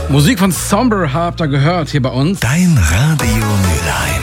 Musik von Somber habt ihr gehört hier bei uns. Dein Radio Mülheim.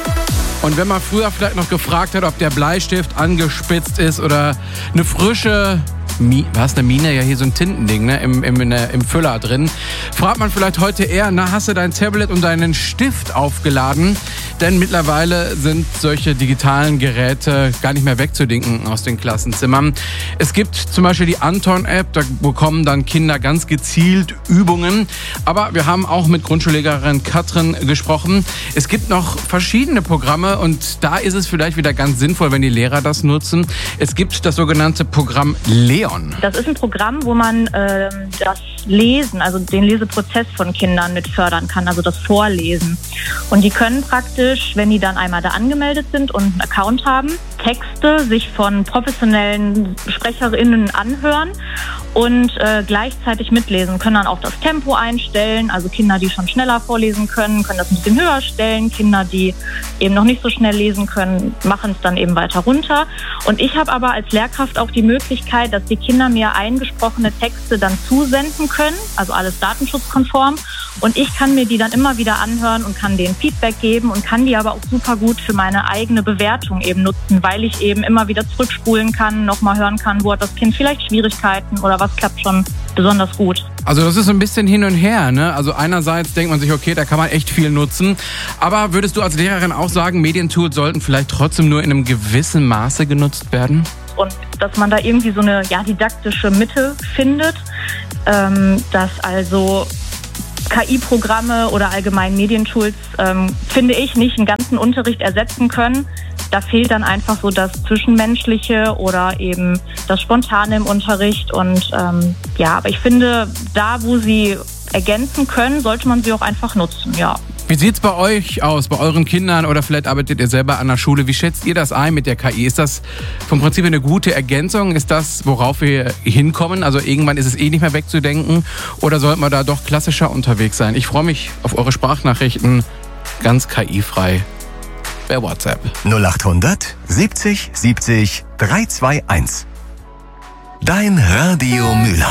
Und wenn man früher vielleicht noch gefragt hat, ob der Bleistift angespitzt ist oder eine frische eine Mine, ja hier so ein Tintending, ne, im Füller drin, fragt man vielleicht heute eher, hast du dein Tablet und deinen Stift aufgeladen? Denn mittlerweile sind solche digitalen Geräte gar nicht mehr wegzudenken aus den Klassenzimmern. Es gibt zum Beispiel die Anton-App, da bekommen dann Kinder ganz gezielt Übungen. Aber wir haben auch mit Grundschullehrerin Katrin gesprochen. Es gibt noch verschiedene Programme und da ist es vielleicht wieder ganz sinnvoll, wenn die Lehrer das nutzen. Es gibt das sogenannte Programm Leon. Das ist ein Programm, wo man das Lesen, also den Leseprozess von Kindern mit fördern kann, also das Vorlesen. Und die können praktisch, wenn die dann einmal da angemeldet sind und einen Account haben, Texte sich von professionellen SprecherInnen anhören und gleichzeitig mitlesen, können dann auch das Tempo einstellen. Also Kinder, die schon schneller vorlesen können das ein bisschen höher stellen. Kinder, die eben noch nicht so schnell lesen können, machen es dann eben weiter runter. Und ich habe aber als Lehrkraft auch die Möglichkeit, dass die Kinder mir eingesprochene Texte dann zusenden können, also alles datenschutzkonform. Und ich kann mir die dann immer wieder anhören und kann denen Feedback geben und kann die aber auch super gut für meine eigene Bewertung eben nutzen, weil ich eben immer wieder zurückspulen kann, nochmal hören kann, wo hat das Kind vielleicht Schwierigkeiten oder was klappt schon besonders gut. Also das ist so ein bisschen hin und her, ne? Also einerseits denkt man sich, okay, da kann man echt viel nutzen. Aber würdest du als Lehrerin auch sagen, Medientools sollten vielleicht trotzdem nur in einem gewissen Maße genutzt werden? Und dass man da irgendwie so eine didaktische Mitte findet, dass also KI-Programme oder allgemein Medientools, finde ich, nicht einen ganzen Unterricht ersetzen können. Da fehlt dann einfach so das Zwischenmenschliche oder eben das Spontane im Unterricht. Und aber ich finde, da wo sie ergänzen können, sollte man sie auch einfach nutzen, ja. Wie sieht's bei euch aus, bei euren Kindern oder vielleicht arbeitet ihr selber an der Schule? Wie schätzt ihr das ein mit der KI? Ist das vom Prinzip eine gute Ergänzung? Ist das, worauf wir hinkommen? Also irgendwann ist es nicht mehr wegzudenken oder sollten wir da doch klassischer unterwegs sein? Ich freue mich auf eure Sprachnachrichten, ganz KI-frei per WhatsApp. 0800 70 70 321. Dein Radio Mülheim.